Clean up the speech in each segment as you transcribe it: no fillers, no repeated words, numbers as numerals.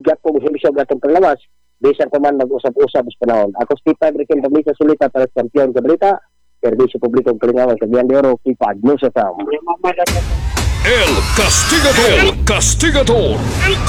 gapo himisog atong panglawas bisan pa man mag-usap-usap sa panahon. Ako si Steve Riquel Tablisa Sulita para sa Kampiyon sa Balita, Serbisyo Publikong Kalingawan sa Cagayan de Oro, Kipag News FM. El Castigador.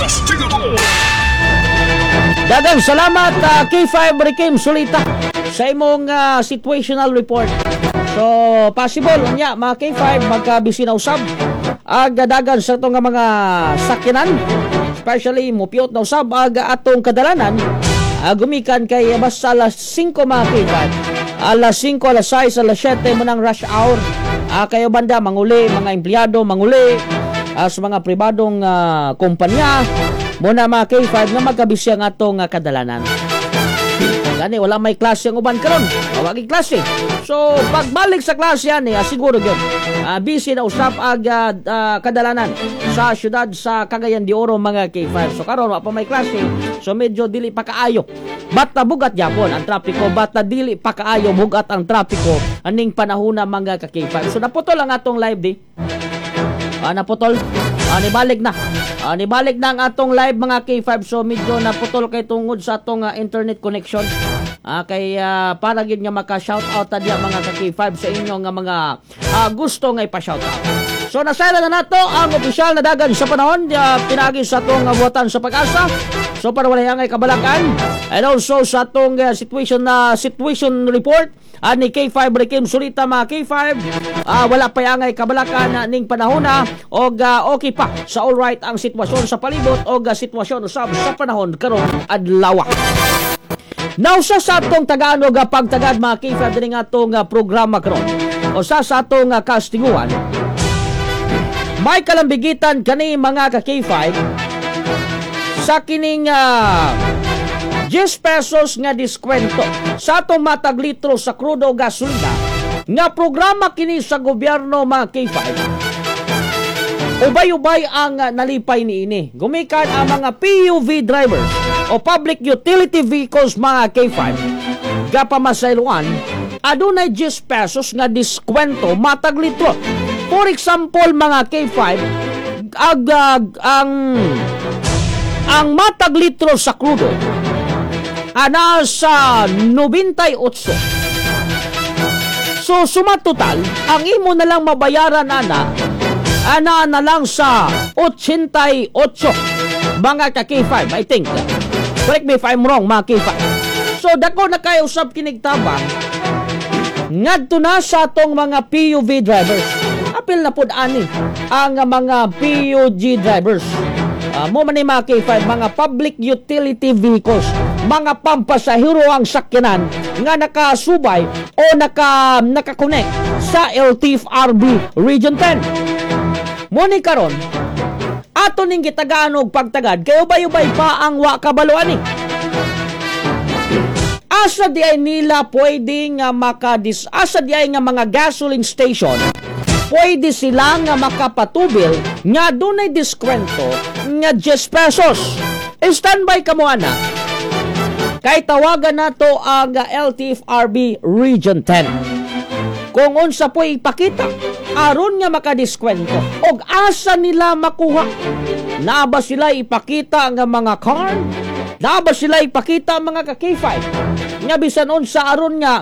Dagang salamat K5 Riquel Sulita sa imong situational report. So possible unya mga K5 magkabisi na usab agadagan sa itong mga sakyanan, especially mupiot na usab atong kadalanan gumikan kay basta alas 5 mga K5, alas 5, alas 6, alas 7 mo ng rush hour. Kayo banda manguli, mga empleyado manguli sa mga pribadong kumpanya muna mga K5 nga magkabisi ang atong kadalanan. Gani wala may klase ang uban karon, wagi klase. So pagbalik sa klase yan siguro gyud busy na usap kadalanan sa syudad sa Cagayan de Oro mga K5. So karon wa pa may klase, so medyo dili pa kaayo. Bata bugat yapon ang trapiko, bata dili pa kaayo bugat ang trapiko aning panahona mga K5. So naputol ang atong live di. Naputol. Nibalik na. Nibalik na ang atong live mga K5. So medyo naputol kay tungod sa atong internet connection. Kay para gid nga maka-shoutout tadya mga K5 sa inyo nga mga gusto nga ipa-shoutout. So nasaylo na nato ang opisyal na dagan sa panahon pinagi sa atong buhatan sa Pag-asa. So para wala ngay kabalakan and also sa atong situation report ni K5 Riquel Sulita mga K5 wala pa yangay kabalakan ning panahona og okay pa sa alright ang sitwasyon sa palibot og sitwasyon usab sa panahon karon adlaw. Now sa atong Tagalog pagtagad mga K5 din nga atong programa karon o sa atong castinguan may kalambigitan kani mga K5 sa kining 10 pesos nga diskwento sa atong matag litro sa krudo gasolina nga programa kini sa gobyerno mga K5. Ubay-ubay ang nalipay niini. Gumikan ang mga PUV drivers o public utility vehicles mga K5 gapamasayloan adunay 10 pesos nga diskwento matag litro. For example mga K5 ang matag litro sa krudo ana sa 98. So suma total ang imo na lang mabayaran ana na lang sa 88 mga K5. I think correct me if I'm wrong mga K5. So dako na kayo usab kinigtabang ngadto na sa atong mga PUV drivers. Apil na pud ani ang mga PUG drivers. Mo man ni mga K5 mga public utility vehicles, mga pampasahero ang sakyanan nga nakasubay o naka-connect sa LTFRB Region 10. Muni karon ato ning gitagaan og pagtagad kayo ubay-ubay pa ang wa kabaluan ni. Asa di ay nila pwedeng asa di ay nga mga gasoline station pwede sila nga makapatubil nga dunay diskwento nga 10 pesos. Standby ka mo ana. Kay tawagan nato ang LTFRB Region 10. Kung unsa po ipakita aron nga makadiskwento og asa nila makuha. Na ba sila ipakita nga mga card? Na ba sila ipakita mga K5? Nga bisan unsa aron nga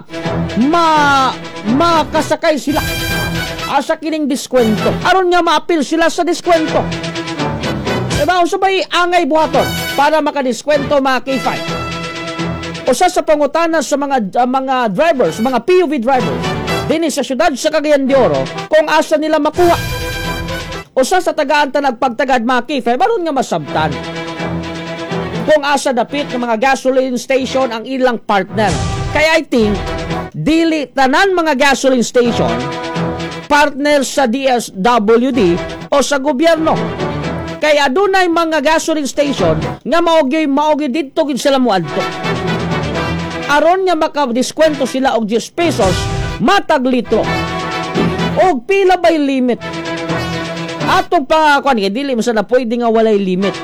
makasakay sila asa kining diskwento. Aron nga maapil sila sa diskwento. Diba? Unsa bay angay buhaton para makadiskwento mga K5? Usa sa pangutana sa mga drivers, mga PUV drivers dinhi sa syudad sa Cagayan de Oro kung asa nila makuha. Usa sa tagaan ta nagpagtagad mga K5 aron nga masabtan kung asa dapit ng mga gasoline station ang ilang partner. Kaya I think dili tanan mga gasoline station partner sa DSWD o sa gobyerno. Kaya adunay mga gasoline station nga maogi didto gid sila moadto. Aron nga makadiskwento sila og 10 pesos matag litro. Og pila bay limit? Atong pangakuan dili mo sana pwede nga walay limit.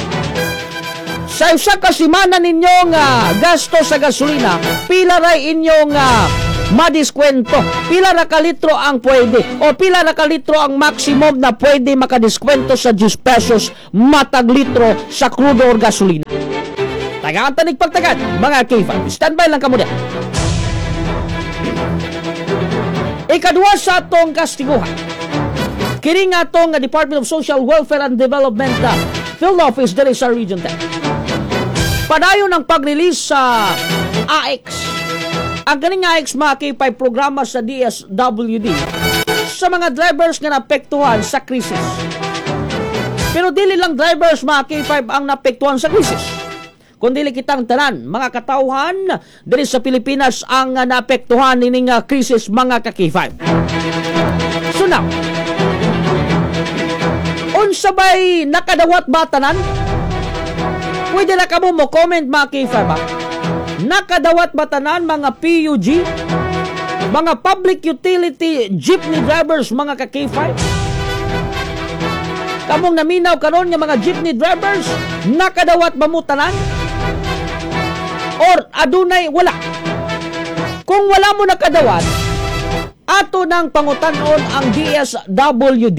Sa usa ka semana ninyong gasto sa gasolina, pila ray inyong madiskwento. Pila ra ka litro ang pwede o pila ra ka litro ang maximum na pwede makadiskwento sa 10 pesos matag litro sa crudo or gasolina. Tagaan tanig pagtagad, mga K5. Standby lang kamo diyan. Ikaduha sa atong kastiguhan. Kini nga atong Department of Social Welfare and Development Field Office diri sa Region 10. Padayon ang pag-release sa AX. Ang kaning AX mga K5 programa sa DSWD sa mga drivers nga naapektuhan sa krisis. Pero dili lang drivers mga K5 ang naapektuhan sa krisis. Kundi kitang tanan, mga katauhan diri sa Pilipinas ang naapektuhan nining krisis mga ka-K5. So now, unsa bay nakadawat ba tanan? Pwede na kamo mo comment mga K5 ba? Nakadawat ba tanan mga PUG? Mga public utility jeepney drivers mga ka-K5? Kamong naminaw karon nga mga jeepney drivers, nakadawat ba mo tanan? Or adunay wala? Kung wala mo nakadawat, ato nang pangutanon ang DSWD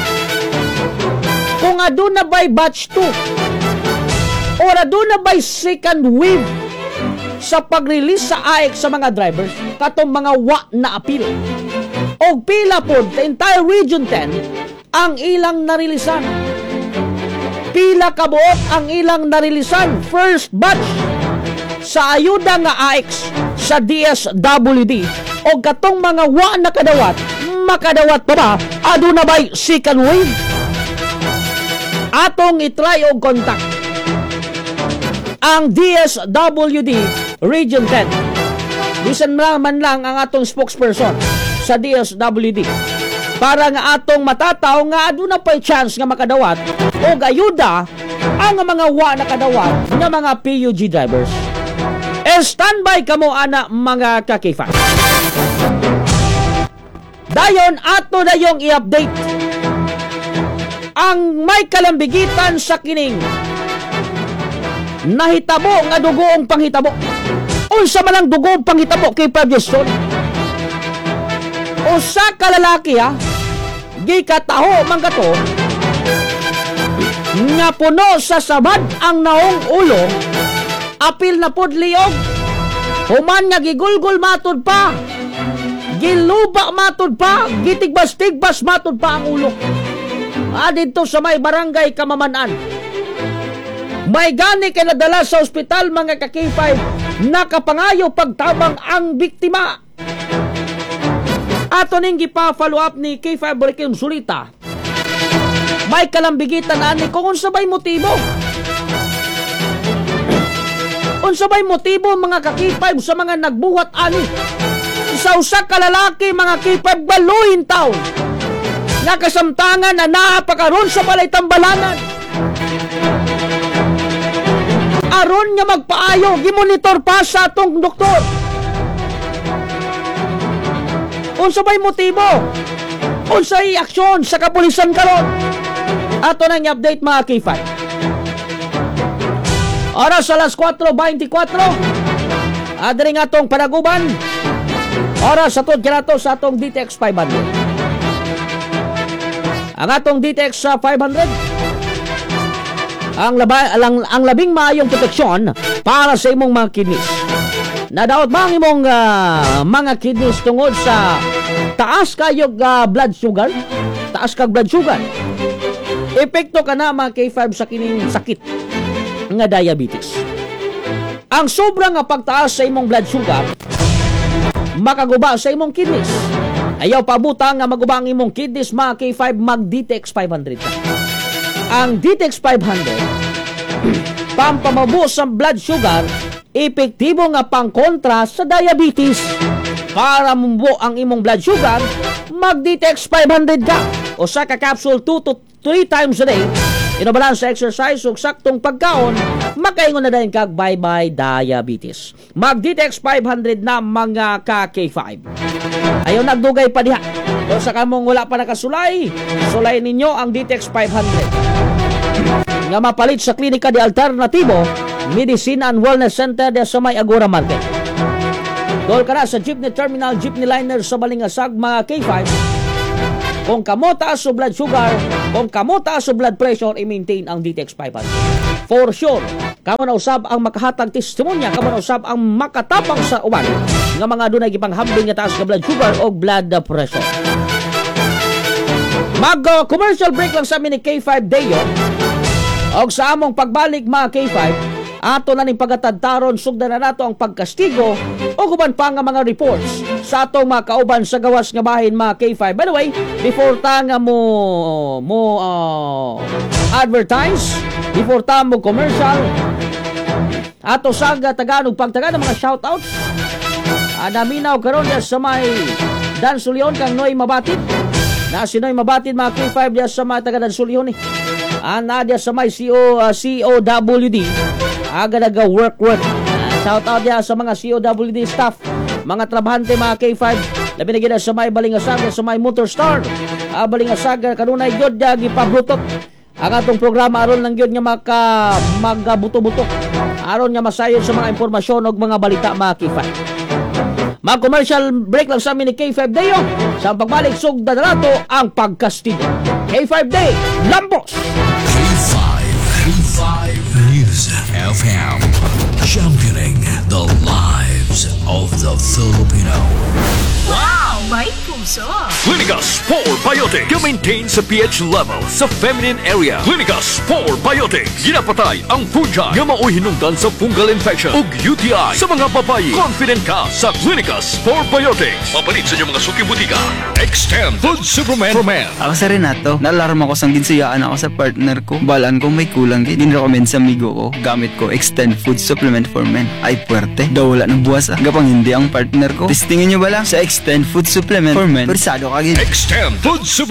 kung aduna ba'y batch 2 or aduna ba'y second wave sa pag-release sa AX sa mga drivers katong mga na apil. O pila po, the entire Region 10 ang ilang narilisan. Pila kabuot ang ilang narilisan first batch sa ayuda nga AX sa DSWD o katong mga nakadawat, makadawat pa ba aduna ba'y second wave? Atong itry og contact ang DSWD Region 10. Bisan man lang ang atong spokesperson sa DSWD para nga atong matataw nga aduna pa'y chance nga makadawat o ayuda ang mga nakadawat nga mga PUG drivers. Standby kamo ana mga ka-K5. Dayon ato na yung i-update ang may kalambigitan sa kining nahitabo nga dugoong panghitabo. Unsa man ang dugoong panghitabo kay Pabjeston? Usa ka lalaki gikataho man kato nga puno sa sabad ang naong ulo, apil na pod liog, human nga gigulgul matod pa, giluba matod pa, gitigbas-tigbas matod pa ang ulo. Dito sa may barangay Kamamanan. May gani kay nadala sa ospital mga ka-K5, nakapangayo pagtabang ang biktima. Ato ning gipa-follow up ni K5 Burikim Sulita. May kalambigitan ani kung unsa bay motibo. Unsa bay motibo mga ka-K5 sa mga nagbuhat ani? Sa usa ka lalaki mga K5 baluhin taon. Nakasamtangan na naapakaroon sa balay tambalanan. Aron nga magpaayo, gimonitor pa sa atong doktor. Unsa bay motibo? Unsay aksyon sa kapulisan karon? Ato nang i-update mga K5. Oras alas 4:24. Adiri nga atong panaguban. Oras atod kinato sa atong DTX 500. Ang atong DTX 500 ang labing maayong proteksyon para sa imong mga kidneys. Nadaot ba ang imong mga kidneys tungod sa taas kayog blood sugar? Taas kag blood sugar. Epekto ka na mga K5 sa kining sakit nga diabetes. Ang sobrang pagtaas sa imong blood sugar makaguba sa imong kidneys. Ayaw pabuta nga maguba ang imong kidneys mga K5, mag DTX 500 ka. Ang DTX 500 pampamabo sa blood sugar, epektibo nga pangkontra sa diabetes. Para mumbo ang imong blood sugar, mag DTX 500 ka. O sa ka-capsule 2 to 3 times a day, inobalan sa exercise o saktong pagkaon, makaingon na din kag bye-bye diabetes. Mag DTX 500 na mga ka-K5. Ayaw nagdugay pa diha. O sa kamong wala pa nakasulay, sulay ninyo ang DTX 500. Nga mapalit sa Klinika de Alternativo, Medicine and Wellness Center de sa may Agora Market. Dol ka na sa jeepney terminal, jeepney liner sa Balingasag, mga K5. Kung kamo taas o blood sugar, kung kamo taas o blood pressure, i-maintain ang DTX 500. For sure, kamo na usab ang makahatag testimonya, kamo na usab ang makatapang sa uban nga mga dunay gipanghambing nga taas nga blood sugar o blood pressure. Mag-commercial break lang sa amin ni K5 Dayo. Og sa among pagbalik, mga K5, ato na ning pagatadtaron, sugdan na nato ang pagkastigo o guban pa nga mga reports sa atong mga kauban sa gawas nga bahin, mga K5. By the way, before ta nga mo advertise, before ta mo commercial, ato saga Tagalog pagtaga ng mga shoutouts. Naminaw karon diya sa may Dan Sulion kang Noy Mabatid. Na si Noy Mabatid, mga K5 diya sa mga taga Dan Sulion eh. Diya sa may COWD. Aga naga-work. Shout out diya sa mga COWD staff, mga trabahante, mga K5. Labi na gina sa may Balingasag, sa may Motor Star. Balingasag, kanunay gyud gipablutot ang atong programa aron lang gyud nga magabuto-buto. Aron nga masayon sa mga impormasyon og mga balita, mga K5. Mag-commercial break lang sa amin ni K5 Day. Sa pagbalik, sugda na nato ang pagkastigo. K5 Day, Lambos! K5 News FM, championing the lives of the Filipino. Wow! May puso! Clinicas 4 Biotic, maintain sa pH level sa feminine area. Clinicas 4 Biotic, ginapatay ang fungi nga mao'y hinungdan sa fungal infection ug UTI sa mga babayi. Confident ka sa Clinicas 4 Biotic. Mapalit sa inyong mga suki butika. Extend Food Supplement for Men. Ako sa Renato, naalarma ko sang ginsuyaan ako sa partner ko. Balaan ko may kulang gid. Din-recommend sa amigo ko. Gamit ko Extend Food Supplement for Men. Ay puwerte. Daw wala ng buwas Gapang hindi ang partner ko. Testingin nyo ba lang sa Extend Food Supplement for Men. Persado ka gid. Extend Food Supplement